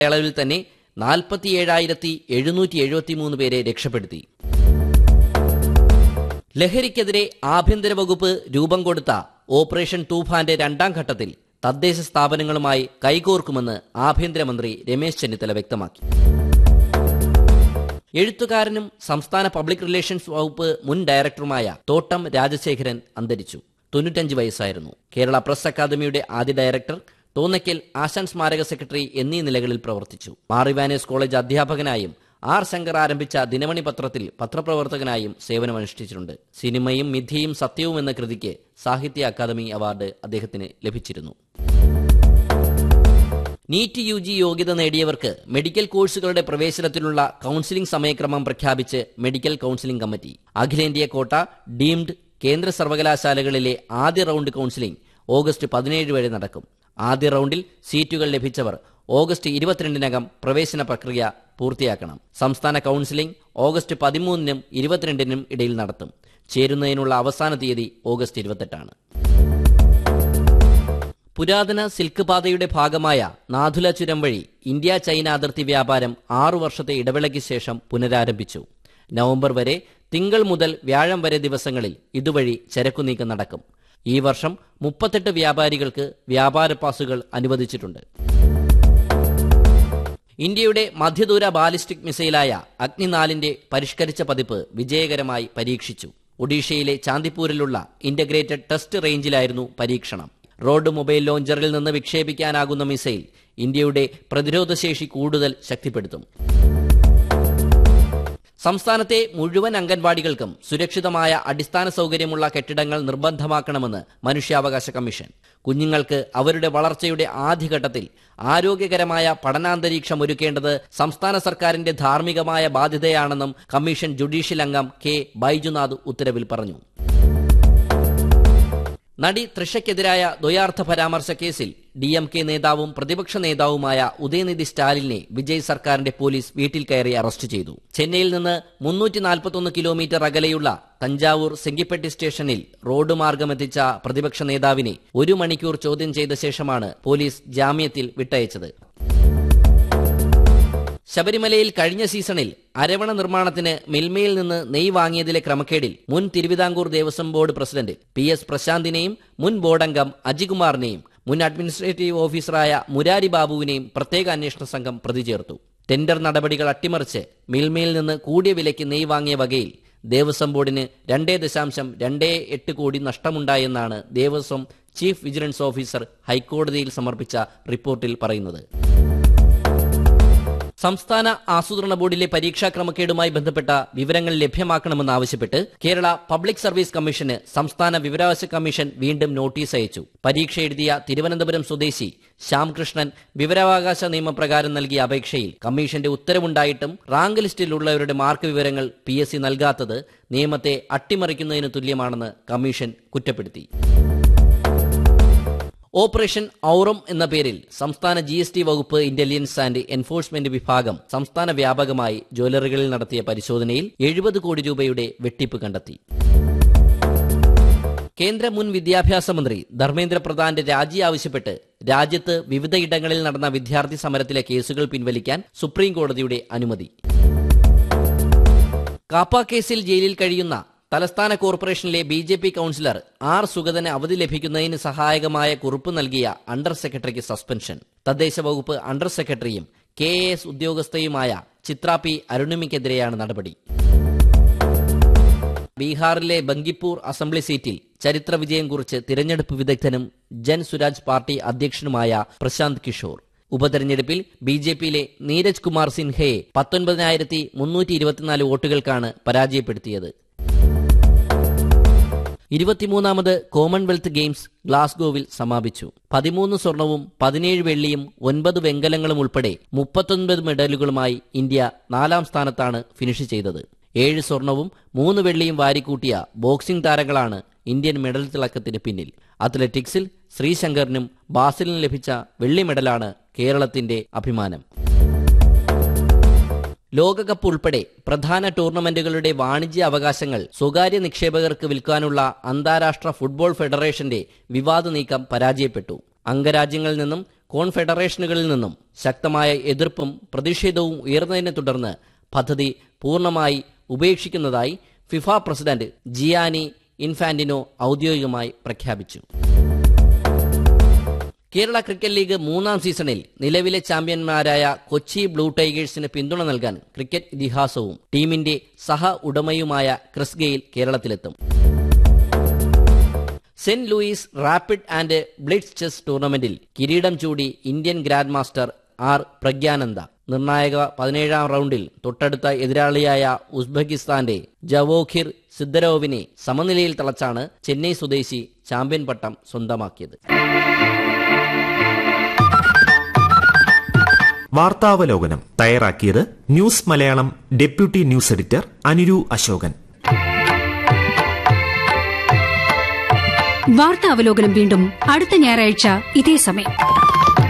കാലയളവിൽ തന്നെ 47,773 പേരെ രക്ഷപ്പെടുത്തി. ലഹരിക്കെതിരെ ആഭ്യന്തര വകുപ്പ് രൂപം കൊടുത്ത ഓപ്പറേഷൻ തൂഫാന്റെ രണ്ടാം ഘട്ടത്തിൽ തദ്ദേശ സ്ഥാപനങ്ങളുമായി കൈകോർക്കുമെന്ന് ആഭ്യന്തരമന്ത്രി രമേശ് ചെന്നിത്തല വ്യക്തമാക്കി. എഴുത്തുകാരനും സംസ്ഥാന പബ്ലിക് റിലേഷൻസ് വകുപ്പ് മുൻ ഡയറക്ടറുമായ തോട്ടം രാജശേഖരൻ അന്തരിച്ചു. 95 വയസ്സായിരുന്നു. കേരള പ്രസ് അക്കാദമിയുടെ ആദ്യ ഡയറക്ടർ, തോന്നയ്ക്കൽ ആശാൻ സ്മാരക സെക്രട്ടറി എന്നീ നിലകളിൽ പ്രവർത്തിച്ചു. മാർ ഇവാനിയോസ് കോളേജ് അധ്യാപകനായും ആർ ശങ്കർ ആരംഭിച്ച ദിനമണി പത്രത്തിൽ പത്രപ്രവർത്തകനായും സേവനമനുഷ്ഠിച്ചിട്ടുണ്ട്. സിനിമയും മിഥ്യയും സത്യവും എന്ന കൃതിക്ക് സാഹിത്യ അക്കാദമി അവാർഡ് അദ്ദേഹത്തിന് ലഭിച്ചിരുന്നു. നീറ്റ് UG യോഗ്യത നേടിയവർക്ക് മെഡിക്കൽ കോഴ്സുകളുടെ പ്രവേശനത്തിനുള്ള കൌൺസിലിംഗ് സമയക്രമം പ്രഖ്യാപിച്ച് മെഡിക്കൽ കൌൺസിലിംഗ് കമ്മിറ്റി. അഖിലേന്ത്യാ കോട്ട ഡീംഡ് കേന്ദ്ര സർവകലാശാലകളിലെ ആദ്യ റൌണ്ട് കൌൺസിലിംഗ് ഓഗസ്റ്റ് 17 വരെ നടക്കും. ആദ്യ റൌണ്ടിൽ സീറ്റുകൾ ലഭിച്ചവർ ഓഗസ്റ്റ് 22-നകം പ്രവേശന പ്രക്രിയ പൂർത്തിയാക്കണം. സംസ്ഥാന കൌൺസിലിംഗ് ഓഗസ്റ്റ് 13-നും 22-നും ഇടയിൽ നടത്തും. ചേരുന്നതിനുള്ള അവസാന തീയതി ഓഗസ്റ്റ് 28-ആണ്. പുരാതന സിൽക്ക് പാതയുടെ ഭാഗമായ നാഥുല ചുരം വഴി ഇന്ത്യ ചൈന അതിർത്തി വ്യാപാരം 6 വർഷത്തെ ഇടവേളയ്ക്ക് ശേഷം പുനരാരംഭിച്ചു. നവംബർ വരെ തിങ്കൾ മുതൽ വ്യാഴം വരെ ദിവസങ്ങളിൽ ഇതുവഴി ചരക്കുനീക്കം നടക്കും. ഈ വർഷം 38 വ്യാപാരികൾക്ക് വ്യാപാര പാസുകൾ അനുവദിച്ചിട്ടുണ്ട്. ഇന്ത്യയുടെ മധ്യദൂര ബാലിസ്റ്റിക് മിസൈലായ അഗ്നി 4ന്റെ പരിഷ്കരിച്ച പതിപ്പ് വിജയകരമായി പരീക്ഷിച്ചു. ഒഡീഷയിലെ ചാന്ദിപ്പൂരിലുള്ള ഇന്റഗ്രേറ്റഡ് ടെസ്റ്റ് റേഞ്ചിലായിരുന്നു പരീക്ഷണം. റോഡ് മൊബൈൽ ലോഞ്ചറിൽ നിന്ന് വിക്ഷേപിക്കാനാകുന്ന മിസൈൽ ഇന്ത്യയുടെ പ്രതിരോധശേഷി കൂടുതൽ ശക്തിപ്പെടുത്തും. സംസ്ഥാനത്തെ മുഴുവൻ അംഗൻവാടികൾക്കും സുരക്ഷിതമായ അടിസ്ഥാന സൗകര്യമുള്ള കെട്ടിടങ്ങൾ നിർബന്ധമാക്കണമെന്ന് മനുഷ്യാവകാശ കമ്മീഷൻ. കുഞ്ഞുങ്ങൾക്ക് അവരുടെ വളർച്ചയുടെ ആദ്യഘട്ടത്തിൽ ആരോഗ്യകരമായ പഠനാന്തരീക്ഷം ഒരുക്കേണ്ടത് സംസ്ഥാന സർക്കാരിന്റെ ധാർമ്മികമായ ബാധ്യതയാണെന്നും കമ്മീഷൻ ജുഡീഷ്യൽ അംഗം കെ ബൈജുനാഥ് ഉത്തരവിൽ പറഞ്ഞു. നടി തൃഷയ്ക്കെതിരായ ദ്വയാർത്ഥ പരാമർശ കേസിൽ DMK നേതാവും പ്രതിപക്ഷ നേതാവുമായ ഉദയനിധി സ്റ്റാലിനെ വിജയ് സർക്കാരിന്റെ പോലീസ് വീട്ടിൽ കയറി അറസ്റ്റ് ചെയ്തു. ചെന്നൈയിൽ നിന്ന് 341 കിലോമീറ്റർ അകലെയുള്ള തഞ്ചാവൂർ സെങ്കിപ്പെട്ടി സ്റ്റേഷനിൽ റോഡ് മാർഗമെത്തിച്ച പ്രതിപക്ഷ നേതാവിനെ 1 മണിക്കൂർ ചോദ്യം ചെയ്ത ശേഷമാണ് പോലീസ് ജാമ്യത്തിൽ വിട്ടയച്ചത്. ശബരിമലയിൽ കഴിഞ്ഞ സീസണിൽ അരവണ നിർമ്മാണത്തിന് മിൽമയിൽ നിന്ന് നെയ് വാങ്ങിയതിലെ ക്രമക്കേടിൽ മുൻ Thiruvithamkoor Devaswom board president PS പ്രശാന്തിനെയും മുൻ ബോർഡംഗം അജികുമാറിനെയും മുൻ അഡ്മിനിസ്ട്രേറ്റീവ് ഓഫീസറായ മുരാരി ബാബുവിനെയും പ്രത്യേക അന്വേഷണ സംഘം പ്രതി ചേർത്തു. ടെൻഡർ നടപടികൾ അട്ടിമറിച്ച് മിൽമയിൽ നിന്ന് കൂടിയ വിലയ്ക്ക് നെയ് വാങ്ങിയ വകയിൽ ദേവസ്വം ബോർഡിന് 2.28 കോടി നഷ്ടമുണ്ടായെന്നാണ് ദേവസ്വം ചീഫ് വിജിലൻസ് ഓഫീസർ ഹൈക്കോടതിയിൽ സമർപ്പിച്ച റിപ്പോർട്ടിൽ പറയുന്നത്. സംസ്ഥാന ആസൂത്രണ ബോർഡിലെ പരീക്ഷാ ക്രമക്കേടുമായി ബന്ധപ്പെട്ട വിവരങ്ങൾ ലഭ്യമാക്കണമെന്നാവശ്യപ്പെട്ട് കേരള പബ്ലിക് സർവീസ് കമ്മീഷന് സംസ്ഥാന വിവരാവകാശ കമ്മീഷൻ വീണ്ടും നോട്ടീസ് അയച്ചു. പരീക്ഷ എഴുതിയ തിരുവനന്തപുരം സ്വദേശി ശ്യാംകൃഷ്ണൻ വിവരാവകാശ നിയമപ്രകാരം നൽകിയ അപേക്ഷയിൽ കമ്മീഷന്റെ ഉത്തരവുണ്ടായിട്ടും റാങ്ക് ലിസ്റ്റിലുള്ളവരുടെ മാർക്ക് വിവരങ്ങൾ PSC നൽകാത്തത് നിയമത്തെ അട്ടിമറിക്കുന്നതിന് തുല്യമാണെന്ന് കമ്മീഷൻ കുറ്റപ്പെടുത്തി. ഓപ്പറേഷൻ ഔറം എന്ന പേരിൽ സംസ്ഥാന GST വകുപ്പ് ഇന്റലിജൻസ് ആൻഡ് എൻഫോഴ്സ്മെന്റ് വിഭാഗം സംസ്ഥാന വ്യാപകമായി ജ്വല്ലറികളിൽ നടത്തിയ പരിശോധനയിൽ 70 കോടി രൂപയുടെ വെട്ടിപ്പ് കണ്ടെത്തി. കേന്ദ്ര മുൻ വിദ്യാഭ്യാസ മന്ത്രി ധർമ്മേന്ദ്ര പ്രധാന്റെ രാജി ആവശ്യപ്പെട്ട് രാജ്യത്ത് വിവിധയിടങ്ങളിൽ നടന്ന വിദ്യാർത്ഥി സമരത്തിലെ കേസുകൾ പിൻവലിക്കാൻ സുപ്രീം കോടതിയുടെ അനുമതി. കാപ്പ കേസിൽ ജയിലിൽ കഴിയുന്ന തലസ്ഥാന കോർപ്പറേഷനിലെ BJP കൌൺസിലർ R. സുഗതന് അവധി ലഭിക്കുന്നതിന് സഹായകമായ കുറിപ്പ് നൽകിയ അണ്ടർ സെക്രട്ടറിക്ക് സസ്പെൻഷൻ. തദ്ദേശ വകുപ്പ് അണ്ടർ സെക്രട്ടറിയും KAS ഉദ്യോഗസ്ഥയുമായ ചിത്ര P. അരുണിമയ്ക്കെതിരെയാണ് നടപടി. ബീഹാറിലെ ബങ്കിപ്പൂർ അസംബ്ലി സീറ്റിൽ ചരിത്ര വിജയം കുറിച്ച് തിരഞ്ഞെടുപ്പ് വിദഗ്ധനും ജൻ സുരാജ് പാർട്ടി അധ്യക്ഷനുമായ പ്രശാന്ത് കിഷോർ ഉപതെരഞ്ഞെടുപ്പിൽ BJPയിലെ നീരജ് കുമാർ സിൻഹയെ 19,324 വോട്ടുകൾക്കാണ് പരാജയപ്പെടുത്തിയത്. 23ാമത് കോമൺവെൽത്ത് ഗെയിംസ് ഗ്ലാസ്ഗോവിൽ സമാപിച്ചു. 13 സ്വർണവും 17 വെള്ളിയും 9 വെങ്കലങ്ങളും ഉൾപ്പെടെ 39 മെഡലുകളുമായി ഇന്ത്യ 4ാം സ്ഥാനത്താണ് ഫിനിഷ് ചെയ്തത്. 7 സ്വർണവും 3 വെള്ളിയും വാരിക്കൂട്ടിയ ബോക്സിംഗ് താരങ്ങളാണ് ഇന്ത്യൻ മെഡൽ തിളക്കത്തിന് പിന്നിൽ. അത്ലറ്റിക്സിൽ ശ്രീശങ്കറിനും ബാസിലിനും ലഭിച്ച വെള്ളി മെഡലാണ് കേരളത്തിന്റെ അഭിമാനം. ലോകകപ്പ് ഉൾപ്പെടെ പ്രധാന ടൂർണമെന്റുകളുടെ വാണിജ്യ അവകാശങ്ങൾ സ്വകാര്യ നിക്ഷേപകർക്ക് വിൽക്കാനുള്ള അന്താരാഷ്ട്ര ഫുട്ബോൾ ഫെഡറേഷന്റെ വിവാദ നീക്കം പരാജയപ്പെട്ടു. അംഗരാജ്യങ്ങളിൽ നിന്നും കോൺഫെഡറേഷനുകളിൽ നിന്നും ശക്തമായ എതിർപ്പും പ്രതിഷേധവും ഉയർന്നതിനെ തുടർന്ന് പദ്ധതി പൂർണ്ണമായി ഉപേക്ഷിക്കുന്നതായി ഫിഫ പ്രസിഡന്റ് ജിയാനി ഇൻഫാന്റിനോ ഔദ്യോഗികമായി പ്രഖ്യാപിച്ചു. കേരള ക്രിക്കറ്റ് ലീഗ് 3ാം സീസണിൽ നിലവിലെ ചാമ്പ്യന്മാരായ കൊച്ചി ബ്ലൂ ടൈഗേഴ്സിന് പിന്തുണ നൽകാൻ ക്രിക്കറ്റ് ഇതിഹാസവും ടീമിന്റെ സഹ ഉടമയുമായ ക്രിസ് ഗെയിൽ കേരളത്തിലെത്തും. Saint Louis rapid and blitz chess ടൂർണമെന്റിൽ കിരീടം ചൂടി Indian grand master R Praggnanandhaa. നിർണായക 17ാം റൗണ്ടിൽ തൊട്ടടുത്ത എതിരാളിയായ ഉസ്ബെക്കിസ്ഥാന്റെ ജവോഖിർ സിദ്ദരോവിനെ സമനിലയിൽ തളച്ചാണ് ചെന്നൈ സ്വദേശി ചാമ്പ്യൻ പട്ടം സ്വന്തമാക്കിയത്. വാർത്താവലോകനം തയ്യാറാക്കിയത് news Malayalam deputy news editor അനുരു Ashokan. വാർത്താവലോകനം വീണ്ടും അടുത്ത ഞായറാഴ്ച ഇതേ സമയം.